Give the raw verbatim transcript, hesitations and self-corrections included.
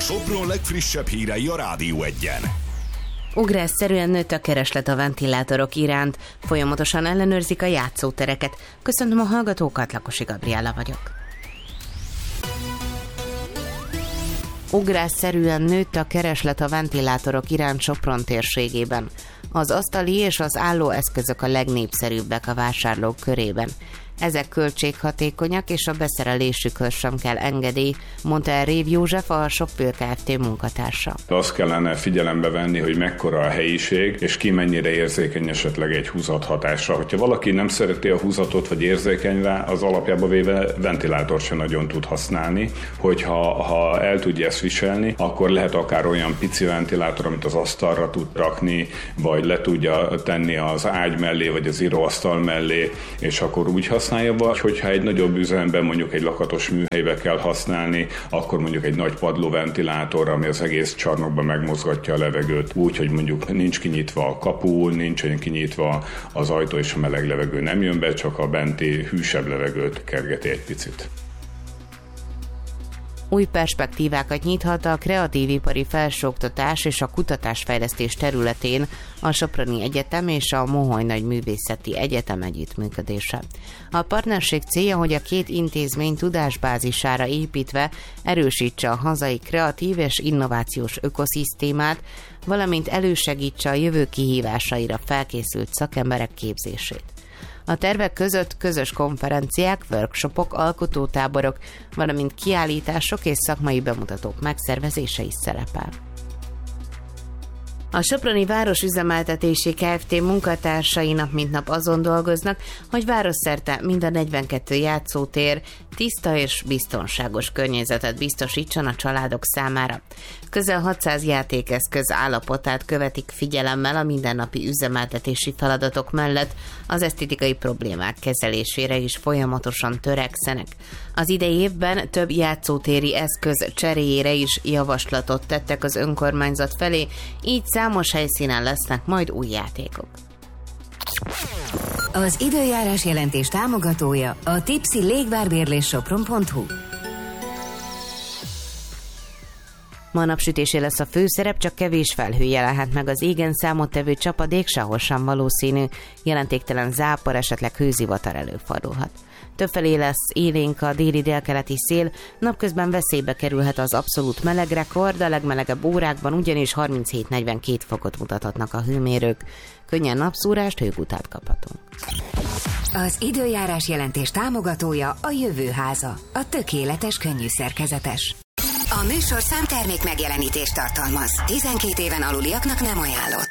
Sopron legfrissebb hírei a Rádió Egyen. Ugrásszerűen nőtt a kereslet a ventilátorok iránt, folyamatosan ellenőrzik a játszótereket. Köszöntöm a hallgatókat, Lakosi Gabriella vagyok. Ugrásszerűen nőtt a kereslet a ventilátorok iránt Sopron térségében. Az asztali és az álló eszközök a legnépszerűbbek a vásárlók körében. Ezek költséghatékonyak, és a beszerelésükhöz sem kell engedély, mondta el Rév József, a Shopwheel Kft. Munkatársa. Azt kellene figyelembe venni, hogy mekkora a helyiség, és ki mennyire érzékeny esetleg egy húzathatásra. Hogyha valaki nem szereti a húzatot, vagy érzékeny rá, az alapjába véve ventilátor sem nagyon tud használni. Hogyha ha el tudja ezt viselni, akkor lehet akár olyan pici ventilátor, amit az asztalra tud rakni, vagy le tudja tenni az ágy mellé, vagy az íróasztal mellé, és akkor úgy használni. Vagy hogyha egy nagyobb üzemben, mondjuk egy lakatos műhelybe kell használni, akkor mondjuk egy nagy padlóventilátor, ami az egész csarnokban megmozgatja a levegőt, úgy, hogy mondjuk nincs kinyitva a kapu, nincsen kinyitva az ajtó, és a meleg levegő nem jön be, csak a benti hűsebb levegőt kergeti egy picit. Új perspektívákat nyithat a kreatív ipari felsőoktatás és a kutatásfejlesztés területén a Soproni Egyetem és a Moholy Nagy Művészeti Egyetem együttműködése. A partnerség célja, hogy a két intézmény tudásbázisára építve erősítse a hazai kreatív és innovációs ökoszisztémát, valamint elősegítse a jövő kihívásaira felkészült szakemberek képzését. A tervek között közös konferenciák, workshopok, alkotótáborok, valamint kiállítások és szakmai bemutatók megszervezése is szerepel. A Soproni Városüzemeltetési Kft. Munkatársai nap mint nap azon dolgoznak, hogy városszerte mind a negyvenkettő játszótér tiszta és biztonságos környezetet biztosítson a családok számára. Közel hatszáz játékeszköz állapotát követik figyelemmel a mindennapi üzemeltetési feladatok mellett, az esztétikai problémák kezelésére is folyamatosan törekszenek. Az idei évben több játszótéri eszköz cseréjére is javaslatot tettek az önkormányzat felé, így számos helyszínen lesznek majd új játékok. Az időjárás jelentés támogatója a Tipsy légvárbérlés sopron pont hu. Ma napsütésé lesz a főszerep, csak kevés felhő jelenhet meg az égen, számottevő csapadék sehol sem valószínű, jelentéktelen zápor, esetleg hőzivatar előfordulhat. Többfelé lesz élénk a déli délkeleti szél, napközben veszélybe kerülhet az abszolút melegrekord, a legmelegebb órákban ugyanis harminchét-negyvenkét fokot mutathatnak a hőmérők. Könnyen napszúrást, hőkutát kaphatunk. Az időjárás jelentés támogatója a Jövőháza, a tökéletes könnyű szerkezetes. A műsor számtermék megjelenítést tartalmaz. tizenkét éven aluliaknak nem ajánlott.